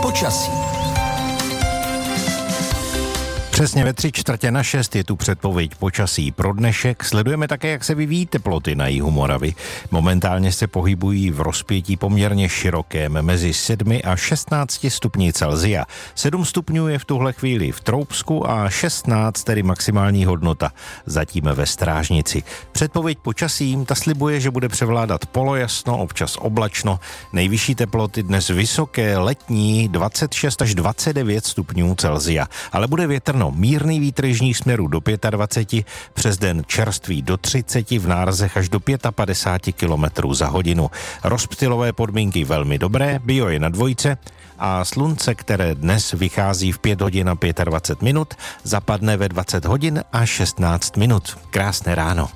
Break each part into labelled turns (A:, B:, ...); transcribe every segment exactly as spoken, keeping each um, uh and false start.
A: počasí.
B: Přesně ve tři čtvrtě na šest je tu předpověď počasí pro dnešek. Sledujeme také, jak se vyvíjí teploty na jihu Moravy. Momentálně se pohybují v rozpětí poměrně širokém mezi sedmi a šestnácti stupni Celsia. sedm stupňů je v tuhle chvíli v Troubsku a šestnáct tedy maximální hodnota zatím ve Strážnici. Předpověď počasí ta slibuje, že bude převládat polojasno, občas oblačno. Nejvyšší teploty dnes vysoké, letní dvacet šest až dvacet devět stupňů Celsia, ale bude větrno. Mírný vítr jižních směrů do dvacet pět, přes den čerstvý do třicet, v nárazech až do padesát pět kilometrů za hodinu. Rozptylové podmínky velmi dobré, bio je na dvojce a slunce, které dnes vychází v pět hodin a dvacet pět minut, zapadne ve dvacet hodin a šestnáct minut. Krásné ráno.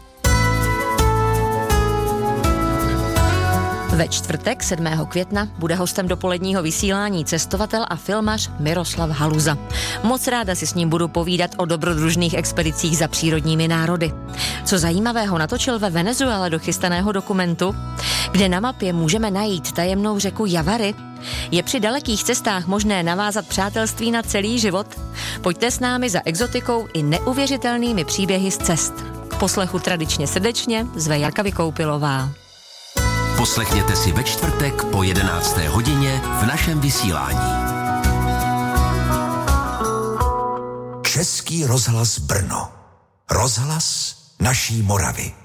C: Ve čtvrtek sedmého května bude hostem dopoledního vysílání cestovatel a filmař Miroslav Haluza. Moc ráda si s ním budu povídat o dobrodružných expedicích za přírodními národy. Co zajímavého natočil ve Venezuele do chystaného dokumentu, kde na mapě můžeme najít tajemnou řeku Javary. Je při dalekých cestách možné navázat přátelství na celý život? Pojďte s námi za exotikou i neuvěřitelnými příběhy z cest. K poslechu tradičně srdečně zve Jarka Vykoupilová.
A: Poslechněte si ve čtvrtek po jedenácté hodině v našem vysílání. Český rozhlas Brno. Rozhlas naší Moravy.